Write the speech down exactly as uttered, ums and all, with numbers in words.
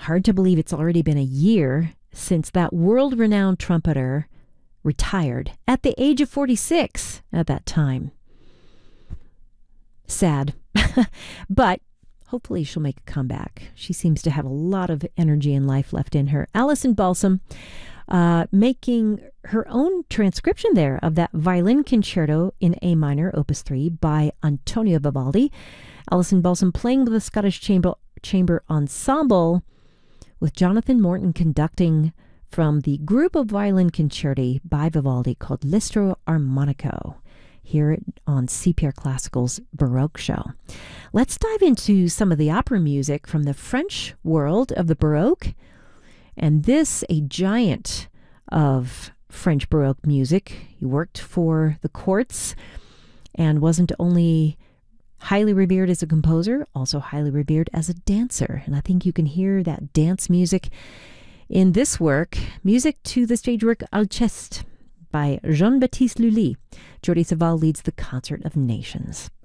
Hard to believe it's already been a year since that world-renowned trumpeter retired at the age of forty-six at that time. Sad. But hopefully she'll make a comeback. She seems to have a lot of energy and life left in her. Alison Balsam uh, making her own transcription there of that violin concerto in A minor, Opus three, by Antonio Vivaldi. Alison Balsam playing with the Scottish Chamber, Chamber Ensemble, with Jonathan Morton conducting from the group of violin concerti by Vivaldi called L'Istro Armonico, here on C P R Classical's Baroque Show. Let's dive into some of the opera music from the French world of the Baroque. And this, a giant of French Baroque music. He worked for the courts and wasn't only highly revered as a composer, also highly revered as a dancer. And I think you can hear that dance music in this work, music to the stage work Alceste by Jean-Baptiste Lully. Jordi Savall leads the Concert of Nations.